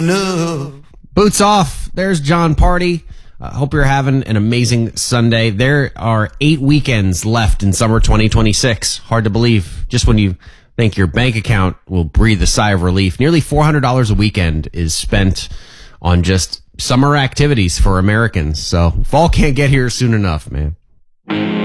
enough. Boots off. There's John Party. Hope you're having an amazing Sunday. There are 8 weekends left in summer 2026. Hard to believe. Just when you think your bank account will breathe a sigh of relief. Nearly $400 a weekend is spent on just summer activities for Americans. So fall can't get here soon enough, man.